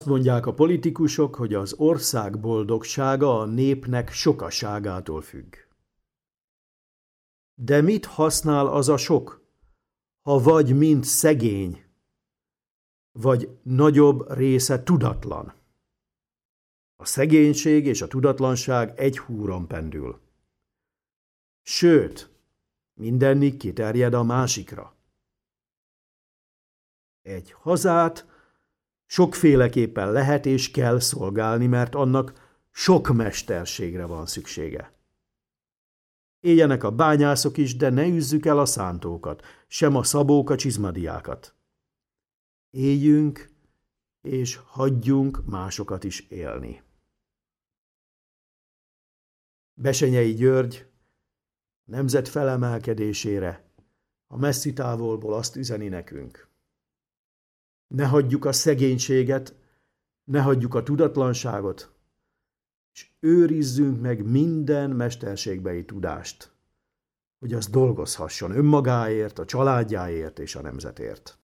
Mondják a politikusok, hogy az ország boldogsága a népnek sokaságától függ. De mit használ az a sok, ha vagy mind szegény, vagy nagyobb része tudatlan? A szegénység és a tudatlanság egy húron pendül. Sőt, mindennik kiterjed a másikra. Egy hazát sokféleképpen lehet és kell szolgálni, mert annak sok mesterségre van szüksége. Éljenek a bányászok is, de ne üzzük el a szántókat, sem a szabók a csizmadiákat. Éljünk, és hagyjunk másokat is élni. Bessenyei György nemzet felemelkedésére a messzi távolból azt üzeni nekünk: ne hagyjuk a szegénységet, ne hagyjuk a tudatlanságot, és őrizzünk meg minden mesterségbeli tudást, hogy az dolgozhasson önmagáért, a családjáért és a nemzetért.